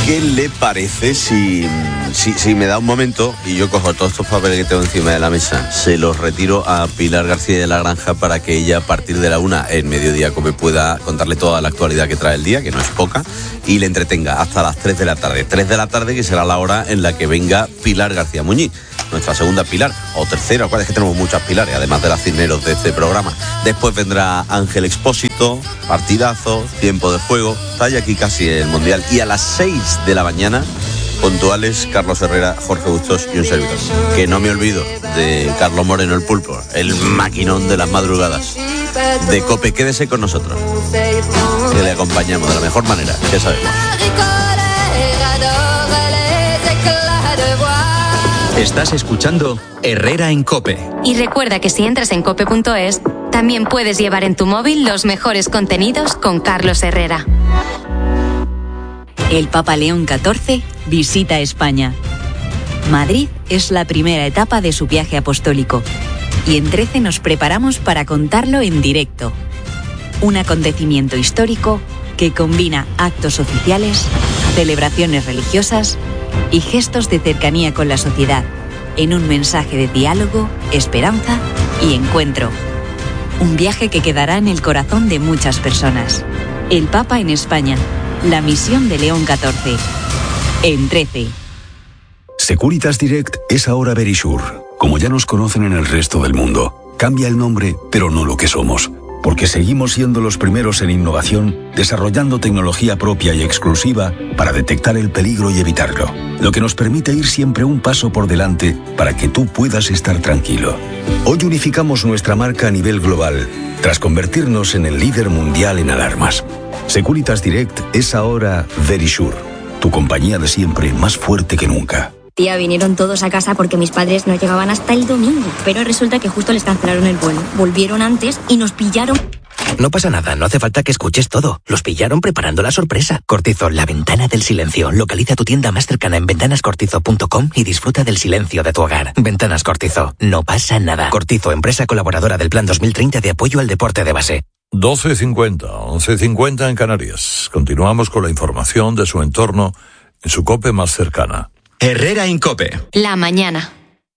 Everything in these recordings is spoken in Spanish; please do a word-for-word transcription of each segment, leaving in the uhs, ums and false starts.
¿Qué le parece si, si, si me da un momento y yo cojo todos estos papeles que tengo encima de la mesa, se los retiro a Pilar García de la Granja para que ella a partir de la una en Mediodía Cope pueda contarle toda la actualidad que trae el día, que no es poca, y le entretenga hasta las tres de la tarde. tres de la tarde, que será la hora en la que venga Pilar García Muñiz, nuestra segunda Pilar, o tercera, o cuál, es que tenemos muchas Pilares, además de las cisneros de este programa. Después vendrá Ángel Expósito, partidazo, tiempo de juego, está ya aquí casi el Mundial, y a las seis de la mañana, puntuales, Carlos Herrera, Jorge Bustos y un servidor. Que no me olvido de Carlos Moreno, el pulpo, el maquinón de las madrugadas de Cope. Quédese con nosotros, que le acompañamos de la mejor manera, ya sabemos. Estás escuchando Herrera en Cope. Y recuerda que si entras en cope punto es, también puedes llevar en tu móvil los mejores contenidos con Carlos Herrera. El Papa León catorce visita España. Madrid es la primera etapa de su viaje apostólico y en trece nos preparamos para contarlo en directo. Un acontecimiento histórico que combina actos oficiales, celebraciones religiosas y gestos de cercanía con la sociedad en un mensaje de diálogo, esperanza y encuentro. Un viaje que quedará en el corazón de muchas personas. El Papa en España. La misión de León catorce. En trece. Securitas Direct es ahora Verisure. Como ya nos conocen en el resto del mundo. Cambia el nombre, pero no lo que somos. Porque seguimos siendo los primeros en innovación, desarrollando tecnología propia y exclusiva para detectar el peligro y evitarlo. Lo que nos permite ir siempre un paso por delante para que tú puedas estar tranquilo. Hoy unificamos nuestra marca a nivel global, tras convertirnos en el líder mundial en alarmas. Securitas Direct es ahora Verisure, tu compañía de siempre más fuerte que nunca. Tía, vinieron todos a casa porque mis padres no llegaban hasta el domingo, pero resulta que justo les cancelaron el vuelo. Volvieron antes y nos pillaron. No pasa nada, no hace falta que escuches todo. Los pillaron preparando la sorpresa. Cortizo, la ventana del silencio. Localiza tu tienda más cercana en ventanas cortizo punto com y disfruta del silencio de tu hogar. Ventanas Cortizo, no pasa nada. Cortizo, empresa colaboradora del Plan dos mil treinta de apoyo al deporte de base. doce cincuenta, once cincuenta en Canarias. Continuamos con la información de su entorno en su Cope más cercana. Herrera en Cope. La mañana.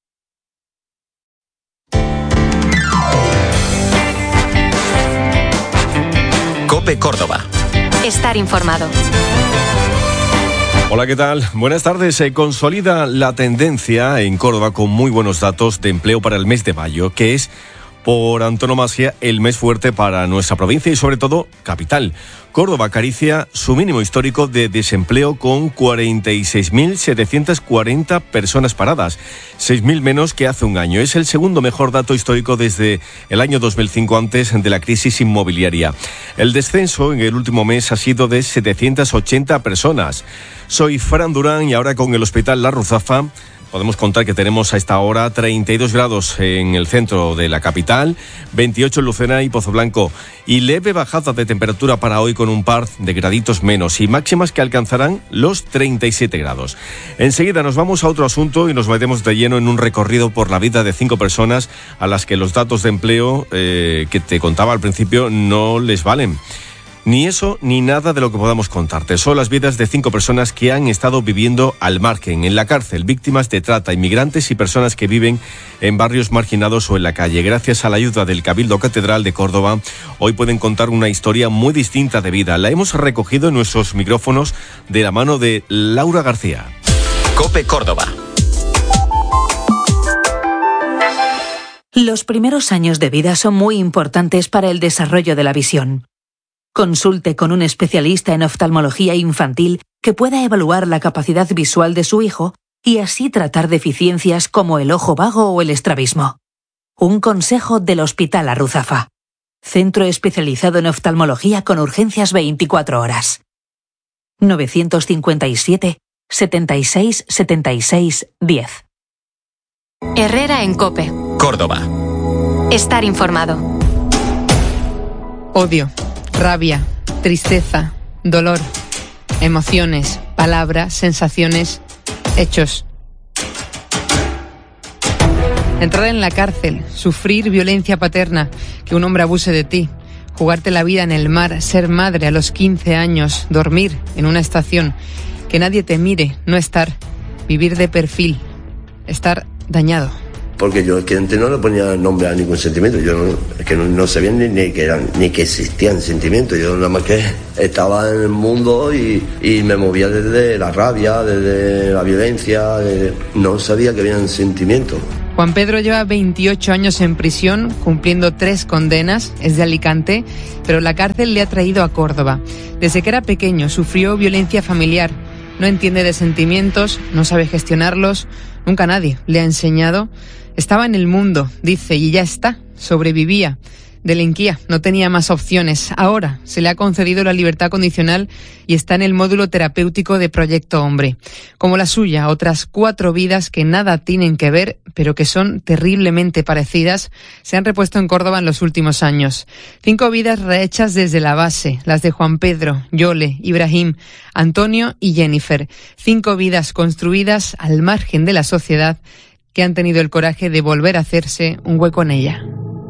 Cope Córdoba. Estar informado. Hola, ¿qué tal? Buenas tardes. Se consolida la tendencia en Córdoba con muy buenos datos de empleo para el mes de mayo, que es por antonomasia el mes fuerte para nuestra provincia y sobre todo capital. Córdoba acaricia su mínimo histórico de desempleo con cuarenta y seis mil setecientas cuarenta personas paradas, seis mil menos que hace un año. Es el segundo mejor dato histórico desde el año dos mil cinco, antes de la crisis inmobiliaria. El descenso en el último mes ha sido de setecientas ochenta personas. Soy Fran Durán y ahora con el Hospital La Ruzafa podemos contar que tenemos a esta hora treinta y dos grados en el centro de la capital, veintiocho en Lucena y Pozoblanco, y leve bajada de temperatura para hoy con un par de graditos menos y máximas que alcanzarán los treinta y siete grados. Enseguida nos vamos a otro asunto y nos metemos de lleno en un recorrido por la vida de cinco personas a las que los datos de empleo eh, que te contaba al principio no les valen. Ni eso ni nada de lo que podamos contarte. Son las vidas de cinco personas que han estado viviendo al margen, en la cárcel, víctimas de trata, inmigrantes y personas que viven en barrios marginados o en la calle. Gracias a la ayuda del Cabildo Catedral de Córdoba, hoy pueden contar una historia muy distinta de vida. La hemos recogido en nuestros micrófonos de la mano de Laura García. Cope Córdoba. Los primeros años de vida son muy importantes para el desarrollo de la visión. Consulte con un especialista en oftalmología infantil que pueda evaluar la capacidad visual de su hijo y así tratar deficiencias como el ojo vago o el estrabismo. Un consejo del Hospital La Ruzafa. Centro especializado en oftalmología con urgencias veinticuatro horas. novecientos cincuenta y siete, setenta y seis, setenta y seis, diez. Herrera en Cope. Córdoba. Estar informado. Odio. Rabia, tristeza, dolor, emociones, palabras, sensaciones, hechos. Entrar en la cárcel, sufrir violencia paterna, que un hombre abuse de ti, jugarte la vida en el mar, ser madre a los quince años, dormir en una estación, que nadie te mire, no estar, vivir de perfil, estar dañado. Porque yo es que antes no le ponía nombre a ningún sentimiento, yo no, es que no, no sabía ni, ni, que eran, ni que existían sentimientos, yo nada más que estaba en el mundo y, y me movía desde la rabia, desde la violencia, desde, no sabía que habían sentimientos. Juan Pedro lleva veintiocho años en prisión, cumpliendo tres condenas, es de Alicante, pero la cárcel le ha traído a Córdoba. Desde que era pequeño sufrió violencia familiar, no entiende de sentimientos, no sabe gestionarlos, nunca nadie le ha enseñado. Estaba en el mundo, dice, y ya está, sobrevivía. Delinquía, no tenía más opciones. Ahora se le ha concedido la libertad condicional y está en el módulo terapéutico de Proyecto Hombre. Como la suya, otras cuatro vidas que nada tienen que ver, pero que son terriblemente parecidas, se han repuesto en Córdoba en los últimos años. Cinco vidas rehechas desde la base, las de Juan Pedro, Yole, Ibrahim, Antonio y Jennifer. Cinco vidas construidas al margen de la sociedad que han tenido el coraje de volver a hacerse un hueco en ella.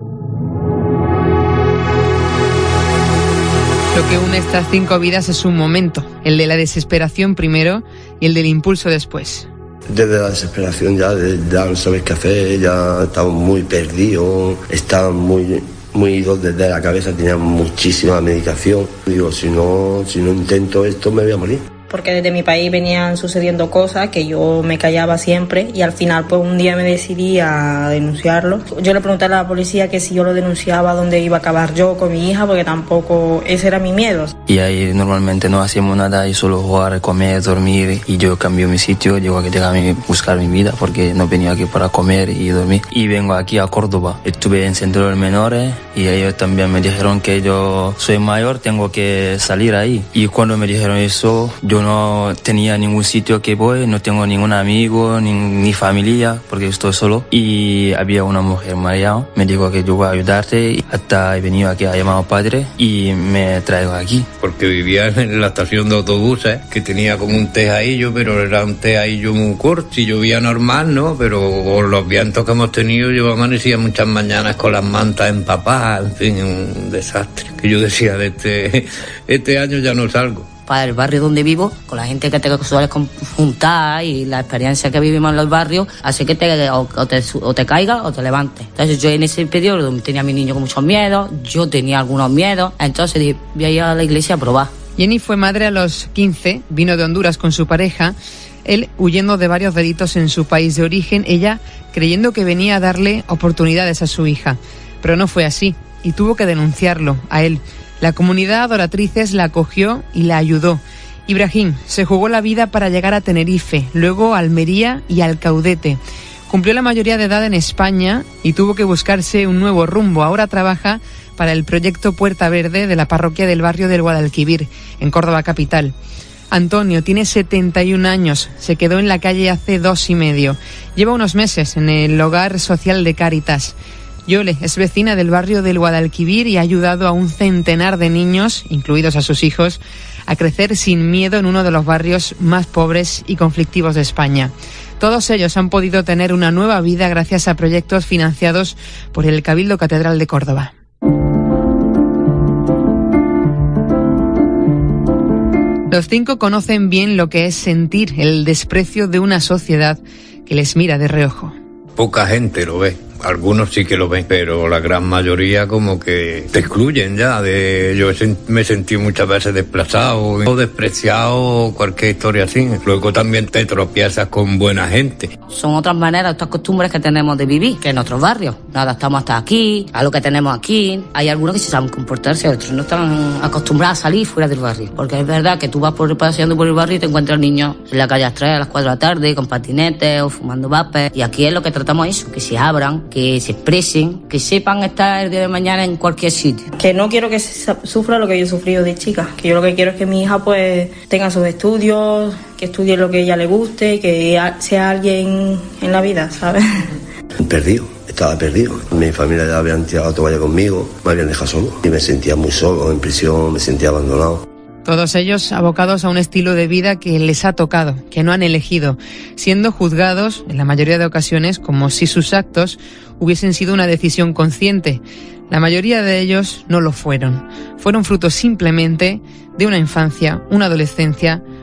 Lo que une estas cinco vidas es un momento, el de la desesperación primero y el del impulso después. Desde la desesperación ya, de, ya no sabes qué hacer, ya estaba muy perdido, estaba muy, muy ido desde la cabeza, tenía muchísima medicación. Digo, si no, si no intento esto me voy a morir. Porque desde mi país venían sucediendo cosas que yo me callaba siempre y al final pues un día me decidí a denunciarlo. Yo le pregunté a la policía que si yo lo denunciaba, dónde iba a acabar yo con mi hija, porque tampoco ese era mi miedo. Y ahí normalmente no hacíamos nada y solo jugar, comer, dormir, y yo cambio mi sitio, llego aquí a buscar mi vida porque no venía aquí para comer y dormir. Y vengo aquí a Córdoba, estuve en centro de menores y ellos también me dijeron que yo soy mayor, tengo que salir ahí. Y cuando me dijeron eso, yo no tenía ningún sitio que voy, no tengo ningún amigo, ni, ni familia, porque estoy solo. Y había una mujer, María, me dijo que yo voy a ayudarte, y hasta he venido aquí a llamar a padre y me traigo aquí. Porque vivía en la estación de autobuses, que tenía como un tejadillo, pero era un tejadillo muy corto, y llovía normal, ¿no? Pero con los vientos que hemos tenido, yo amanecía muchas mañanas con las mantas empapadas, en fin, un desastre. Que yo decía, de este, este año ya no salgo. Para el barrio donde vivo, con la gente que te sueles juntar y la experiencia que vivimos en los barrios, hace que te, o, o te, o te caigas o te levantes. Entonces yo en ese periodo tenía a mi niño con muchos miedos, yo tenía algunos miedos, entonces dije, voy a ir a la iglesia a probar. Jenny fue madre a los quince, vino de Honduras con su pareja, él huyendo de varios delitos en su país de origen, ella creyendo que venía a darle oportunidades a su hija. Pero no fue así, y tuvo que denunciarlo a él. La comunidad Adoratrices la acogió y la ayudó. Ibrahim se jugó la vida para llegar a Tenerife, luego a Almería y al Caudete. Cumplió la mayoría de edad en España y tuvo que buscarse un nuevo rumbo. Ahora trabaja para el proyecto Puerta Verde de la parroquia del barrio del Guadalquivir, en Córdoba capital. Antonio tiene setenta y un años, se quedó en la calle hace dos y medio. Lleva unos meses en el hogar social de Cáritas. Yole es vecina del barrio del Guadalquivir y ha ayudado a un centenar de niños, incluidos a sus hijos, a crecer sin miedo en uno de los barrios más pobres y conflictivos de España. Todos ellos han podido tener una nueva vida gracias a proyectos financiados por el Cabildo Catedral de Córdoba. Los cinco conocen bien lo que es sentir el desprecio de una sociedad que les mira de reojo. Poca gente lo ve. Algunos sí que lo ven, pero la gran mayoría como que te excluyen ya. De, yo me sentí muchas veces desplazado o despreciado, cualquier historia así. Luego también te tropiezas con buena gente. Son otras maneras, otras costumbres que tenemos de vivir, que en otros barrios. Nos adaptamos hasta aquí, a lo que tenemos aquí. Hay algunos que sí saben comportarse, otros no están acostumbrados a salir fuera del barrio. Porque es verdad que tú vas por, paseando por el barrio y te encuentras niños en la calle a las tres, a las cuatro de la tarde, con patinetes o fumando vapes. Y aquí es lo que tratamos eso, que se abran, que se expresen, que sepan estar el día de mañana en cualquier sitio. Que no quiero que se sufra lo que yo he sufrido de chica, que yo lo que quiero es que mi hija pues tenga sus estudios, que estudie lo que a ella le guste, que sea alguien en la vida, ¿sabes? Perdido, estaba perdido. Mi familia ya habían tirado la toalla conmigo, me habían dejado solo y me sentía muy solo en prisión, me sentía abandonado. Todos ellos abocados a un estilo de vida que les ha tocado, que no han elegido, siendo juzgados, en la mayoría de ocasiones, como si sus actos hubiesen sido una decisión consciente. La mayoría de ellos no lo fueron. Fueron fruto simplemente de una infancia, una adolescencia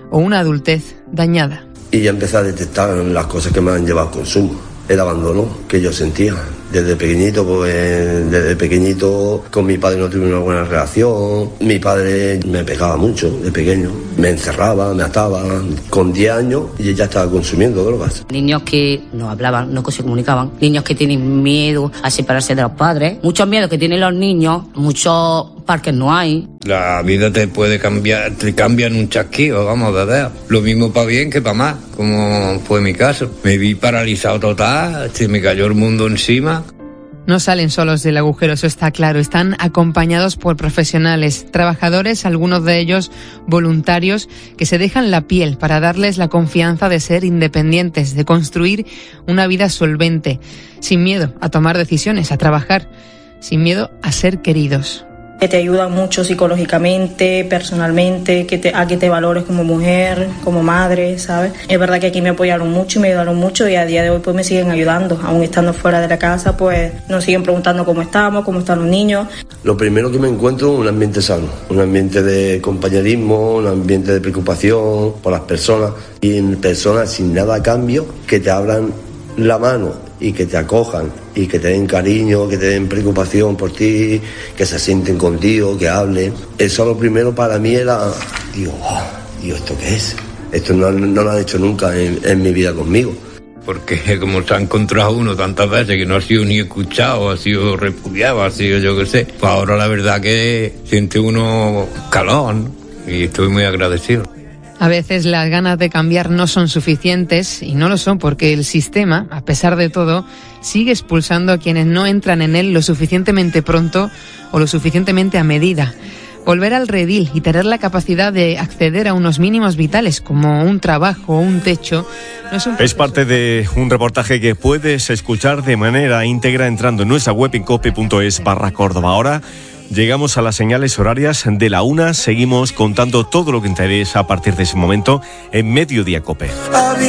o una adultez dañada. Y ya empecé a detectar las cosas que me han llevado al consumo. El abandono que yo sentía. Desde pequeñito, pues desde pequeñito con mi padre no tuve una buena relación. Mi padre me pegaba mucho de pequeño. Me encerraba, me ataba. Con diez años y ya estaba consumiendo drogas. Niños que no hablaban, no se comunicaban. Niños que tienen miedo a separarse de los padres. Muchos miedos que tienen los niños. Muchos parques no hay. La vida te puede cambiar, te cambia en un chasquido, vamos, de ver. Lo mismo para bien que para mal, como fue mi caso. Me vi paralizado total, se me cayó el mundo encima. No salen solos del agujero, eso está claro. Están acompañados por profesionales, trabajadores, algunos de ellos voluntarios, que se dejan la piel para darles la confianza de ser independientes, de construir una vida solvente, sin miedo a tomar decisiones, a trabajar, sin miedo a ser queridos. Que te ayudan mucho psicológicamente, personalmente, que te, a que te valores como mujer, como madre, ¿sabes? Es verdad que aquí me apoyaron mucho y me ayudaron mucho y a día de hoy pues me siguen ayudando. Aún estando fuera de la casa, pues nos siguen preguntando cómo estamos, cómo están los niños. Lo primero que me encuentro es un ambiente sano, un ambiente de compañerismo, un ambiente de preocupación por las personas y en personas sin nada a cambio que te abran la mano y que te acojan y que te den cariño, que te den preocupación por ti, que se sienten contigo, que hablen. Eso lo primero para mí era, digo, oh, digo, ¿esto qué es? Esto no, no lo han hecho nunca en, en mi vida conmigo. Porque como se ha encontrado uno tantas veces que no ha sido ni escuchado, ha sido repudiado, ha sido yo qué sé, pues ahora la verdad que siente uno calor, ¿no? Y estoy muy agradecido. A veces las ganas de cambiar no son suficientes y no lo son porque el sistema, a pesar de todo, sigue expulsando a quienes no entran en él lo suficientemente pronto o lo suficientemente a medida. Volver al redil y tener la capacidad de acceder a unos mínimos vitales como un trabajo o un techo no es un Es parte de un reportaje que puedes escuchar de manera íntegra entrando en nuestra web en cope punto es barra Córdoba. Ahora llegamos a las señales horarias de la una. Seguimos contando todo lo que interesa a partir de ese momento en Mediodía Cope.